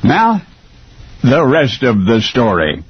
Now, the rest of the story.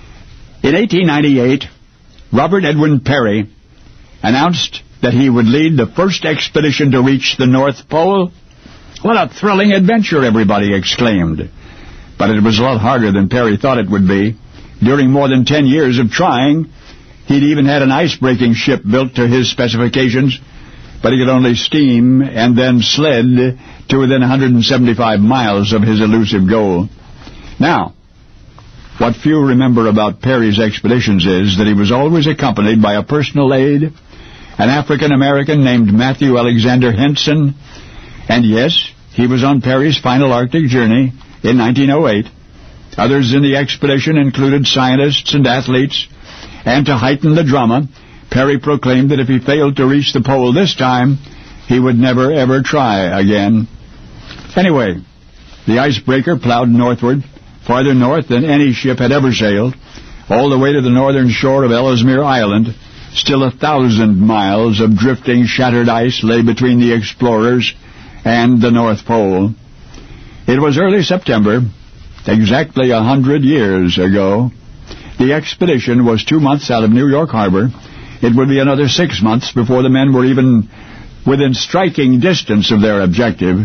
In 1898, Robert Edwin Peary announced that he would lead the first expedition to reach the North Pole. What a thrilling adventure, everybody exclaimed. But it was a lot harder than Peary thought it would be. During more than 10 years of trying, he'd even had an ice-breaking ship built to his specifications, but he could only steam and then sled to within 175 miles of his elusive goal. Now, what few remember about Peary's expeditions is that he was always accompanied by a personal aide, an African-American named Matthew Alexander Henson, and yes, he was on Peary's final Arctic journey in 1908. Others in the expedition included scientists and athletes, and to heighten the drama, Peary proclaimed that if he failed to reach the pole this time, he would never ever try again. Anyway, the icebreaker plowed northward, farther north than any ship had ever sailed, all the way to the northern shore of Ellesmere Island. Still 1,000 miles of drifting, shattered ice lay between the explorers and the North Pole. It was early September, exactly 100 years ago. The expedition was 2 months out of New York Harbor. It would be another 6 months before the men were even within striking distance of their objective.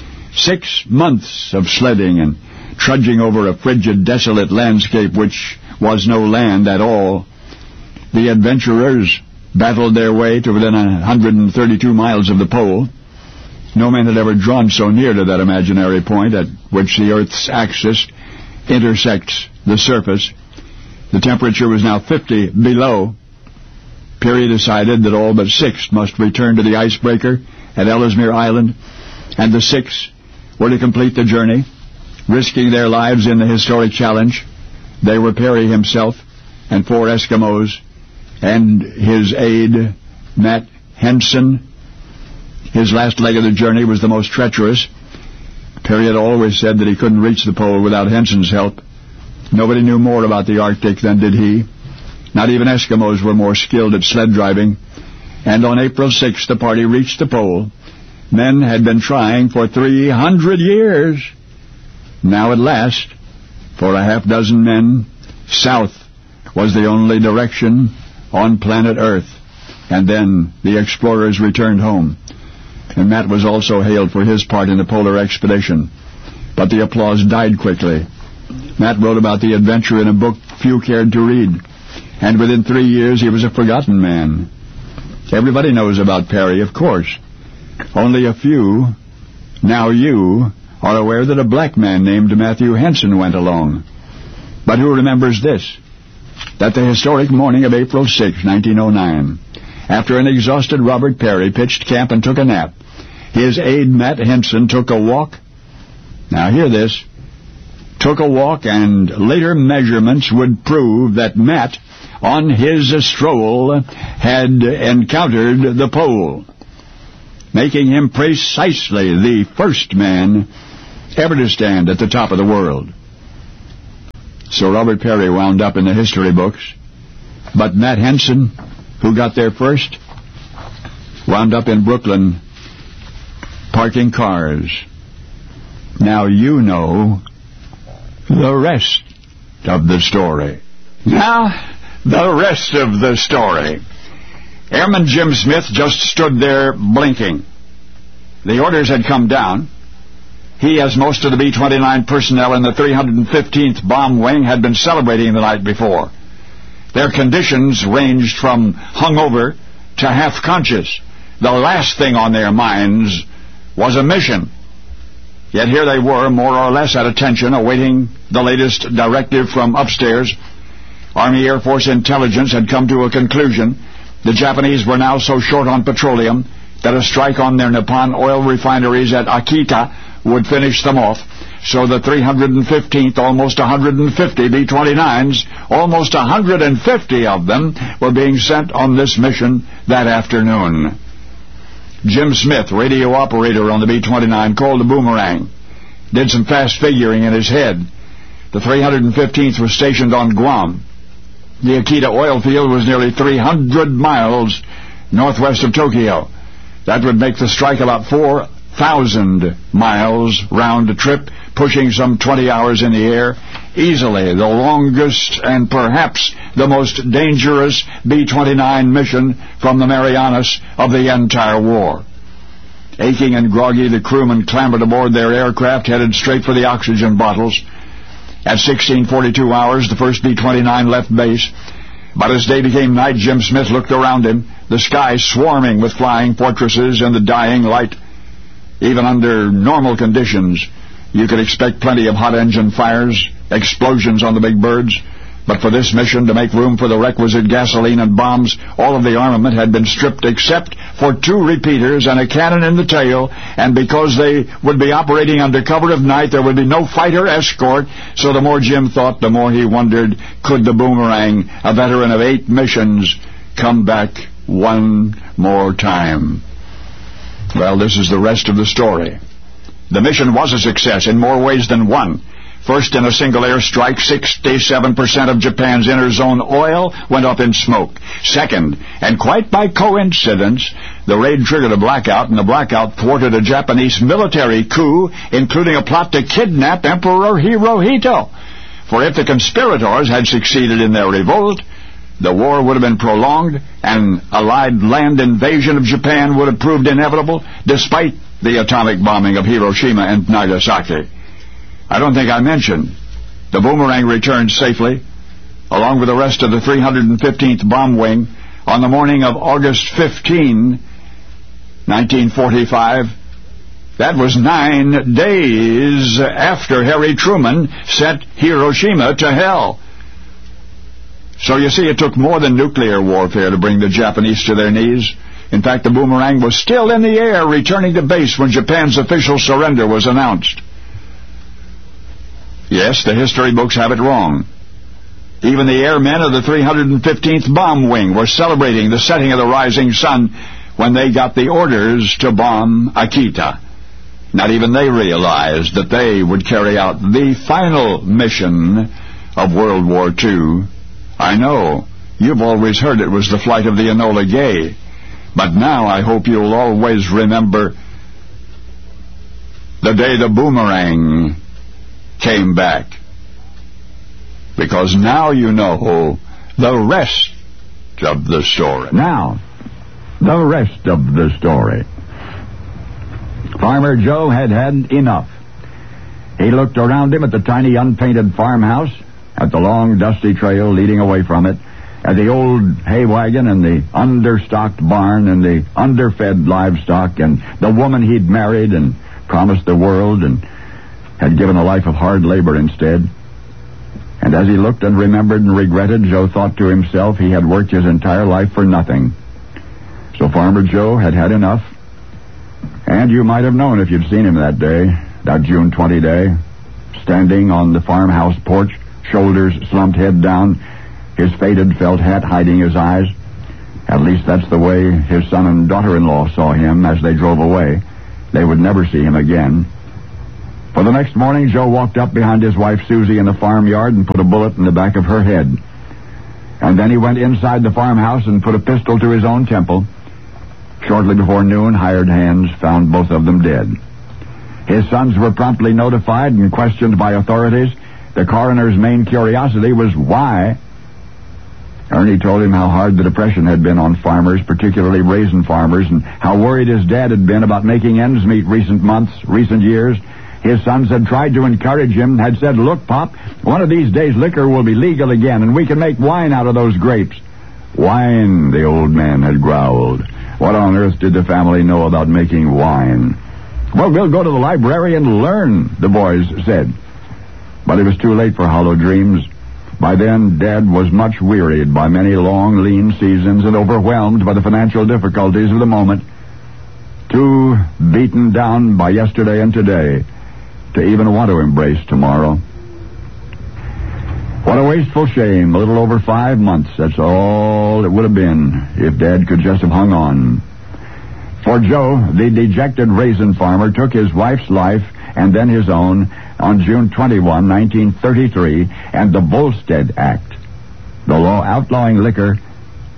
6 months of sledding and trudging over a frigid, desolate landscape which was no land at all. The adventurers battled their way to within 132 miles of the pole. No man had ever drawn so near to that imaginary point at which the Earth's axis intersects the surface. The temperature was now 50 below. Peary decided that all but 6 must return to the icebreaker at Ellesmere Island, and the 6 were to complete the journey, risking their lives in the historic challenge. They were Peary himself and 4 Eskimos, and his aide, Matt Henson. His last leg of the journey was the most treacherous. Peary had always said that he couldn't reach the pole without Henson's help. Nobody knew more about the Arctic than did he. Not even Eskimos were more skilled at sled driving. And on April 6th, the party reached the pole. Men had been trying for 300 years. Now at last, for a half dozen men, south was the only direction on planet Earth. And then the explorers returned home. And Matt was also hailed for his part in the polar expedition. But the applause died quickly. Matt wrote about the adventure in a book few cared to read. And within 3 years, he was a forgotten man. Everybody knows about Peary, of course. Only a few, now you, are aware that a black man named Matthew Henson went along. But who remembers this? That the historic morning of April 6, 1909, after an exhausted Robert Peary pitched camp and took a nap, his aide Matt Henson took a walk. Now hear this. Took a walk, and later measurements would prove that Matt, on his stroll, had encountered the pole, making him precisely the first man ever to stand at the top of the world. So Robert Peary wound up in the history books, but Matt Henson, who got there first, wound up in Brooklyn parking cars. Now you know the rest of the story. Now, the rest of the story. Airman Jim Smith just stood there blinking. The orders had come down. He, as most of the B-29 personnel in the 315th Bomb Wing, had been celebrating the night before. Their conditions ranged from hungover to half-conscious. The last thing on their minds was a mission. Yet here they were, more or less at attention, awaiting the latest directive from upstairs. Army Air Force intelligence had come to a conclusion. The Japanese were now so short on petroleum that a strike on their Nippon oil refineries at Akita would finish them off. So the 315th, almost 150 B-29s, almost 150 of them, were being sent on this mission that afternoon. Jim Smith, radio operator on the B-29, called the boomerang, did some fast figuring in his head. The 315th was stationed on Guam. The Akita oil field was nearly 300 miles northwest of Tokyo. That would make the strike about 4 1,000 miles round trip, pushing some 20 hours in the air. Easily the longest and perhaps the most dangerous B-29 mission from the Marianas of the entire war. Aching and groggy, the crewmen clambered aboard their aircraft, headed straight for the oxygen bottles. At 16:42 hours, the first B-29 left base. But as day became night, Jim Smith looked around him, the sky swarming with flying fortresses and the dying light. Even under normal conditions, you could expect plenty of hot engine fires, explosions on the big birds. But for this mission, to make room for the requisite gasoline and bombs, all of the armament had been stripped except for 2 repeaters and a cannon in the tail, and because they would be operating under cover of night, there would be no fighter escort. So the more Jim thought, the more he wondered, could the Boomerang, a veteran of 8 missions, come back one more time? Well, this is the rest of the story. The mission was a success in more ways than one. First, in a single airstrike, 67% of Japan's inner zone oil went up in smoke. Second, and quite by coincidence, the raid triggered a blackout, and the blackout thwarted a Japanese military coup, including a plot to kidnap Emperor Hirohito. For if the conspirators had succeeded in their revolt, the war would have been prolonged, and Allied land invasion of Japan would have proved inevitable, despite the atomic bombing of Hiroshima and Nagasaki. I don't think I mentioned, the Boomerang returned safely, along with the rest of the 315th Bomb Wing, on the morning of August 15, 1945. That was 9 days after Harry Truman sent Hiroshima to hell. So you see, it took more than nuclear warfare to bring the Japanese to their knees. In fact, the Boomerang was still in the air, returning to base when Japan's official surrender was announced. Yes, the history books have it wrong. Even the airmen of the 315th Bomb Wing were celebrating the setting of the rising sun when they got the orders to bomb Akita. Not even they realized that they would carry out the final mission of World War II. I know, you've always heard it was the flight of the Enola Gay, but now I hope you'll always remember the day the Boomerang came back. Because now you know the rest of the story. Now, the rest of the story. Farmer Joe had had enough. He looked around him at the tiny unpainted farmhouse, at the long dusty trail leading away from it, at the old hay wagon and the understocked barn and the underfed livestock and the woman he'd married and promised the world and had given a life of hard labor instead. And as he looked and remembered and regretted, Joe thought to himself he had worked his entire life for nothing. So Farmer Joe had had enough. And you might have known if you'd seen him that day, that June 20 day, standing on the farmhouse porch, shoulders slumped, head down, his faded felt hat hiding his eyes. At least that's the way his son and daughter-in-law saw him as they drove away. They would never see him again. For the next morning, Joe walked up behind his wife Susie in the farmyard and put a bullet in the back of her head. And then he went inside the farmhouse and put a pistol to his own temple. Shortly before noon, hired hands found both of them dead. His sons were promptly notified and questioned by authorities. The coroner's main curiosity was why. Ernie told him how hard the Depression had been on farmers, particularly raisin farmers, and how worried his dad had been about making ends meet recent months, recent years. His sons had tried to encourage him, had said, "Look, Pop, one of these days liquor will be legal again, and we can make wine out of those grapes." Wine, the old man had growled. What on earth did the family know about making wine? "Well, we'll go to the library and learn," the boys said. But it was too late for hollow dreams. By then, Dad was much wearied by many long, lean seasons and overwhelmed by the financial difficulties of the moment. Too beaten down by yesterday and today to even want to embrace tomorrow. What a wasteful shame. A little over 5 months. That's all it would have been if Dad could just have hung on. For Joe, the dejected raisin farmer took his wife's life and then his own on June 21, 1933, and the Volstead Act, the law outlawing liquor,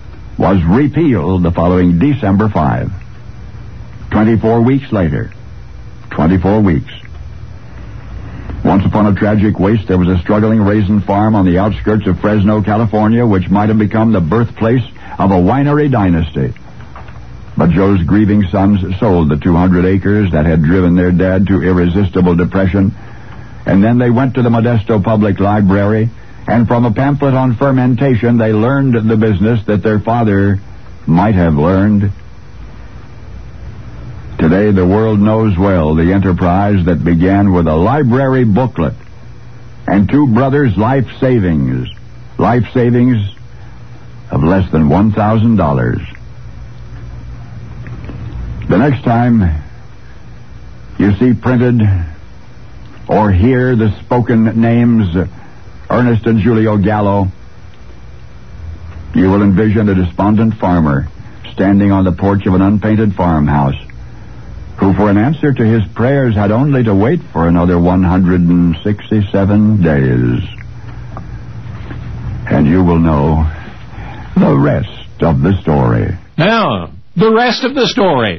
was repealed the following December 5. 24 weeks later, 24 weeks. Once upon a tragic waste, there was a struggling raisin farm on the outskirts of Fresno, California, which might have become the birthplace of a winery dynasty. But Joe's grieving sons sold the 200 acres that had driven their dad to irresistible depression, and then they went to the Modesto Public Library, and from a pamphlet on fermentation, they learned the business that their father might have learned. Today, the world knows well the enterprise that began with a library booklet and two brothers' life savings of less than $1,000. The next time you see printed or hear the spoken names Ernest and Julio Gallo, you will envision a despondent farmer standing on the porch of an unpainted farmhouse, who for an answer to his prayers had only to wait for another 167 days. And you will know the rest of the story. Now, the rest of the story.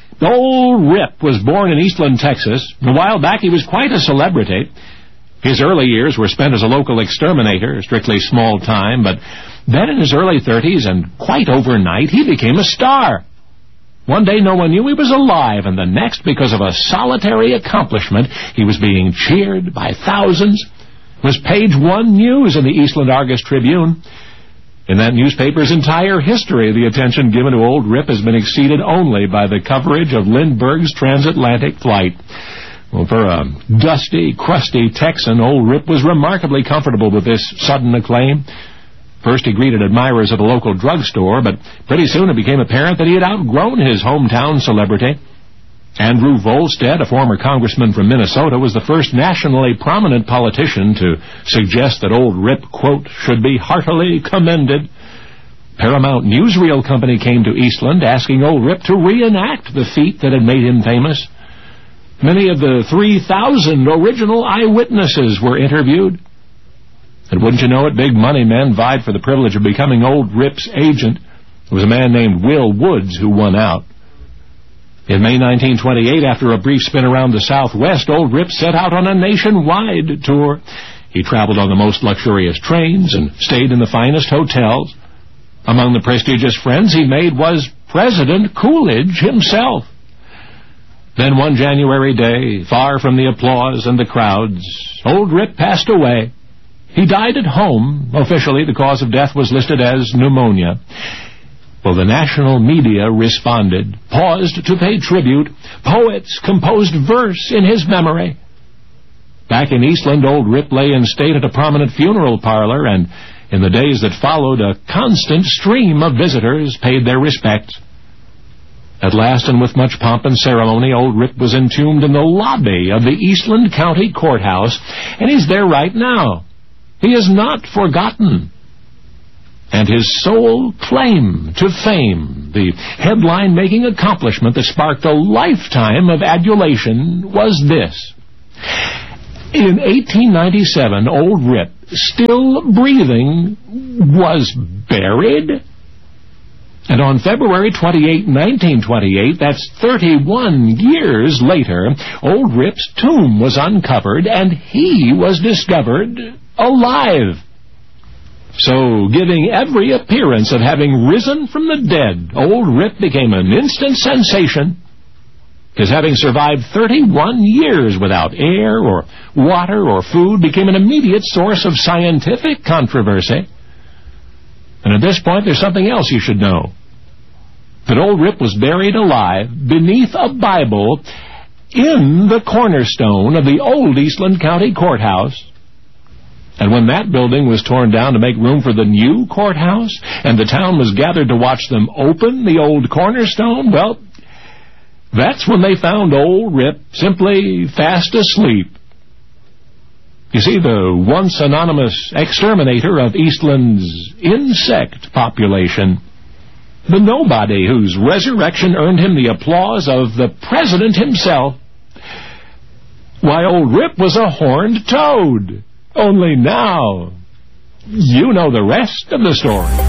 Old Rip was born in Eastland, Texas. A while back he was quite a celebrity. His early years were spent as a local exterminator, strictly small time, but then in his early 30s and quite overnight he became a star. One day no one knew he was alive, and the next, because of a solitary accomplishment, he was being cheered by thousands. It was page 1 news in the Eastland Argus-Tribune. In that newspaper's entire history, the attention given to Old Rip has been exceeded only by the coverage of Lindbergh's transatlantic flight. Well, for a dusty, crusty Texan, Old Rip was remarkably comfortable with this sudden acclaim. First he greeted admirers at a local drugstore, but pretty soon it became apparent that he had outgrown his hometown celebrity. Andrew Volstead, a former congressman from Minnesota, was the first nationally prominent politician to suggest that Old Rip, quote, should be heartily commended. Paramount Newsreel Company came to Eastland asking Old Rip to reenact the feat that had made him famous. Many of the 3,000 original eyewitnesses were interviewed. And wouldn't you know it, big money men vied for the privilege of becoming Old Rip's agent. It was a man named Will Woods who won out. In May 1928, after a brief spin around the Southwest, Old Rip set out on a nationwide tour. He traveled on the most luxurious trains and stayed in the finest hotels. Among the prestigious friends he made was President Coolidge himself. Then one January day, far from the applause and the crowds, Old Rip passed away. He died at home. Officially, the cause of death was listed as pneumonia. Well, the national media responded, paused to pay tribute. Poets composed verse in his memory. Back in Eastland, Old Rip lay in state at a prominent funeral parlor, and in the days that followed, a constant stream of visitors paid their respects. At last, and with much pomp and ceremony, Old Rip was entombed in the lobby of the Eastland County Courthouse, and he's there right now. He is not forgotten. And his sole claim to fame, the headline-making accomplishment that sparked a lifetime of adulation, was this. In 1897, Old Rip, still breathing, was buried. And on February 28, 1928, that's 31 years later, Old Rip's tomb was uncovered, and he was discovered alive. So, giving every appearance of having risen from the dead, Old Rip became an instant sensation. His having survived 31 years without air or water or food became an immediate source of scientific controversy. And at this point, there's something else you should know. That Old Rip was buried alive beneath a Bible in the cornerstone of the old Eastland County Courthouse. And when that building was torn down to make room for the new courthouse, and the town was gathered to watch them open the old cornerstone, well, that's when they found Old Rip simply fast asleep. You see, the once anonymous exterminator of Eastland's insect population, the nobody whose resurrection earned him the applause of the president himself, why, Old Rip was a horned toad. Only now, you know the rest of the story.